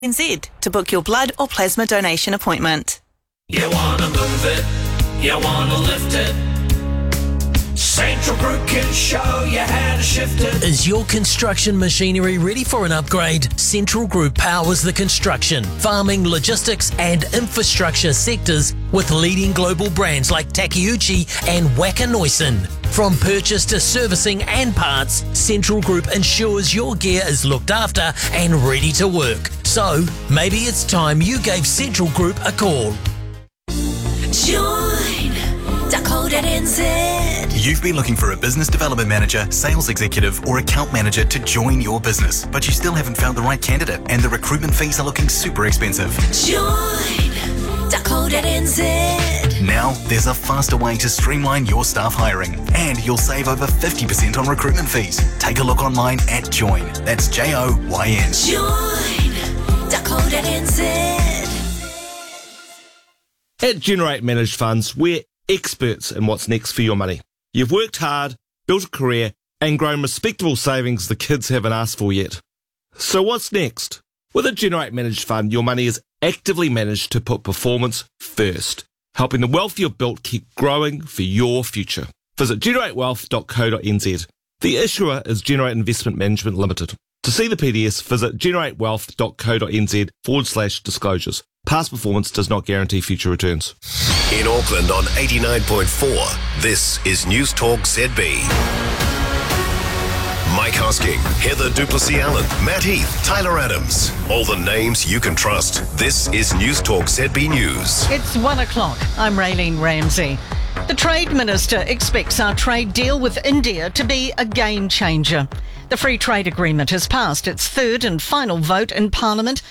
NZ to book your blood or plasma donation appointment. You wanna move it, you wanna lift it. Central Group can show you how to shift it. Is your construction machinery ready for an upgrade? Central Group powers the construction, farming, logistics and infrastructure sectors with leading global brands like Takeuchi and Wacker Neuson. From purchase to servicing and parts, Central Group ensures your gear is looked after and ready to work. So, maybe it's time you gave Central Group a call. Join.co.nz. You've been looking for a business development manager, sales executive or account manager to join your business, but you still haven't found the right candidate and the recruitment fees are looking super expensive. Join.co.nz. Now, there's a faster way to streamline your staff hiring and you'll save over 50% on recruitment fees. Take a look online at Join. That's Joyn. Join.co.nz. At Generate Managed Funds, we're experts in what's next for your money. You've worked hard, built a career, and grown respectable savings the kids haven't asked for yet. So what's next? With a Generate Managed Fund, your money is actively managed to put performance first, helping the wealth you've built keep growing for your future. Visit generatewealth.co.nz. The issuer is Generate Investment Management Limited. To see the PDS, visit generatewealth.co.nz/disclosures. Past performance does not guarantee future returns. In Auckland on 89.4, this is News Talk ZB. Mike Hosking, Heather Duplessis-Allen, Matt Heath, Tyler Adams. All the names you can trust. This is News Talk ZB News. It's 1 o'clock. I'm Raylene Ramsey. The Trade Minister expects our trade deal with India to be a game changer. The Free Trade Agreement has passed its third and final vote in Parliament,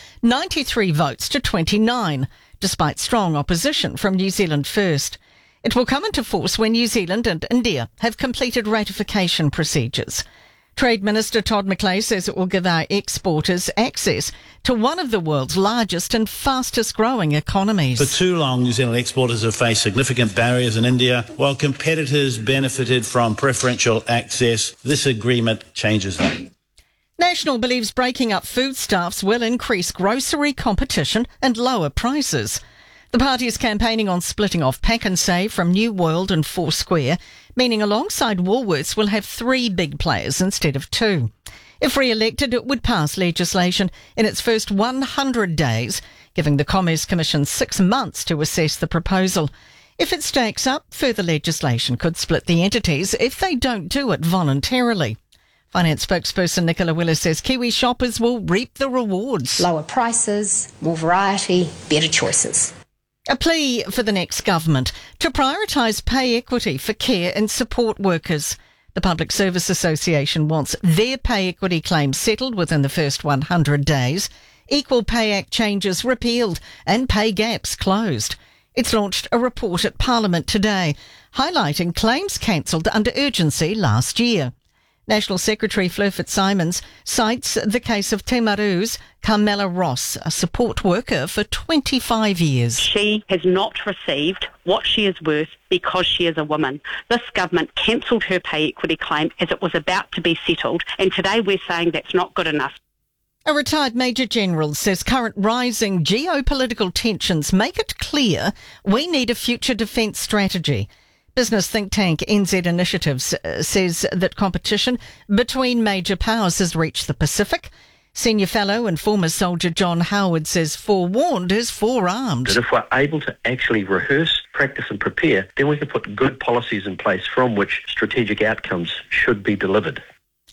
93 votes to 29, despite strong opposition from New Zealand First. It will come into force when New Zealand and India have completed ratification procedures. Trade Minister Todd McClay says it will give our exporters access to one of the world's largest and fastest growing economies. For too long, New Zealand exporters have faced significant barriers in India, while competitors benefited from preferential access. This agreement changes that. National believes breaking up foodstuffs will increase grocery competition and lower prices. The party is campaigning on splitting off Pack and Save from New World and Foursquare, meaning alongside Woolworths will have 3 big players instead of 2. If re-elected, it would pass legislation in its first 100 days, giving the Commerce Commission 6 months to assess the proposal. If it stacks up, further legislation could split the entities if they don't do it voluntarily. Finance spokesperson Nicola Willis says Kiwi shoppers will reap the rewards. Lower prices, more variety, better choices. A plea for the next government to prioritise pay equity for care and support workers. The Public Service Association wants their pay equity claims settled within the first 100 days, Equal Pay Act changes repealed and pay gaps closed. It's launched a report at Parliament today, highlighting claims cancelled under urgency last year. National Secretary Fleur Fitzsimons cites the case of Te Maru's Carmela Ross, a support worker for 25 years. She has not received what she is worth because she is a woman. This government cancelled her pay equity claim as it was about to be settled, and today we're saying that's not good enough. A retired Major General says current rising geopolitical tensions make it clear we need a future defence strategy. Business think tank NZ Initiatives says that competition between major powers has reached the Pacific. Senior fellow and former soldier John Howard says forewarned is forearmed. That if we're able to actually rehearse, practice and prepare, then we can put good policies in place from which strategic outcomes should be delivered.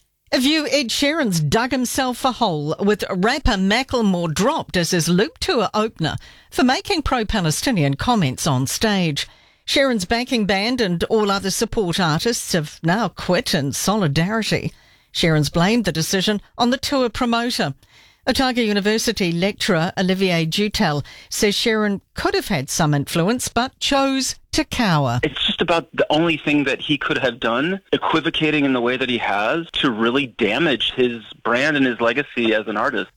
A view Ed Sheeran's dug himself a hole with rapper Macklemore dropped as his Loop Tour opener for making pro-Palestinian comments on stage. Sheeran's backing band and all other support artists have now quit in solidarity. Sheeran's blamed the decision on the tour promoter. Otago University lecturer Olivier Dutel says Sheeran could have had some influence but chose to cower. It's just about the only thing that he could have done, equivocating in the way that he has, to really damage his brand and his legacy as an artist.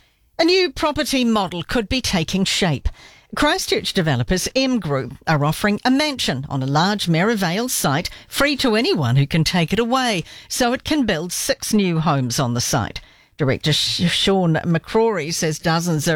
A new property model could be taking shape. Christchurch developers M Group are offering a mansion on a large Merivale site free to anyone who can take it away, so it can build 6 new homes on the site. Director Sean McCrory says dozens are